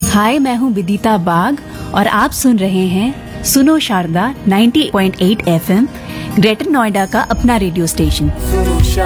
हाय, मैं हूँ विदिता बाग और आप सुन रहे हैं सुनो शारदा 90.8 FM, ग्रेटर नोएडा का अपना रेडियो स्टेशन। सुनो शारदा।